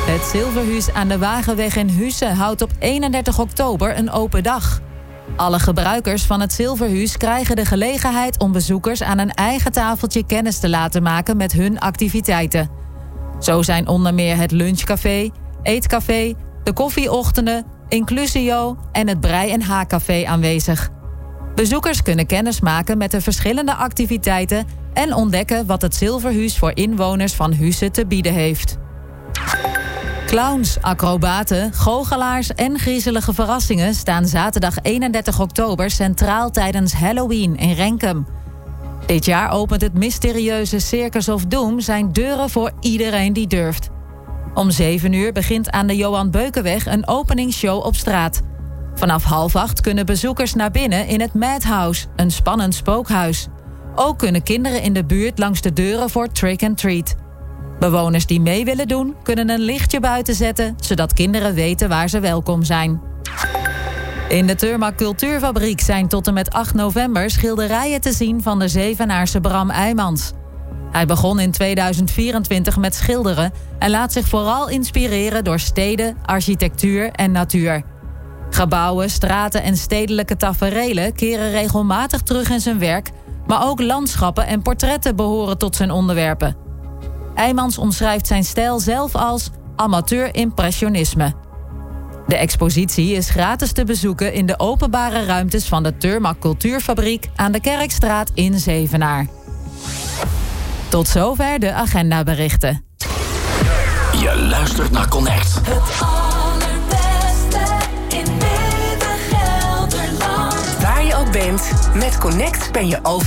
Het Zilverhuis aan de Wagenweg in Huissen houdt op 31 oktober een open dag. Alle gebruikers van het Zilverhuis krijgen de gelegenheid om bezoekers aan een eigen tafeltje kennis te laten maken met hun activiteiten. Zo zijn onder meer het lunchcafé, eetcafé, de koffieochtenden, Inclusio en het brei- en haakcafé aanwezig. Bezoekers kunnen kennis maken met de verschillende activiteiten en ontdekken wat het Zilverhuis voor inwoners van Huissen te bieden heeft. Clowns, acrobaten, goochelaars en griezelige verrassingen staan zaterdag 31 oktober centraal tijdens Halloween in Renkum. Dit jaar opent het mysterieuze Circus of Doom zijn deuren voor iedereen die durft. Om 7 uur begint aan de Johan Beukenweg een openingsshow op straat. Vanaf 7:30 kunnen bezoekers naar binnen in het Madhouse, een spannend spookhuis. Ook kunnen kinderen in de buurt langs de deuren voor Trick and Treat. Bewoners die mee willen doen, kunnen een lichtje buiten zetten, zodat kinderen weten waar ze welkom zijn. In de Turma Cultuurfabriek zijn tot en met 8 november schilderijen te zien van de Zevenaarse Bram Eijmans. Hij begon in 2024 met schilderen en laat zich vooral inspireren door steden, architectuur en natuur. Gebouwen, straten en stedelijke taferelen keren regelmatig terug in zijn werk, maar ook landschappen en portretten behoren tot zijn onderwerpen. Eijmans omschrijft zijn stijl zelf als amateur-impressionisme. De expositie is gratis te bezoeken in de openbare ruimtes van de Turma Cultuurfabriek aan de Kerkstraat in Zevenaar. Tot zover de agendaberichten. Je luistert naar Connect. Het allerbeste in Midden-Gelderland. Waar je ook bent, met Connect ben je over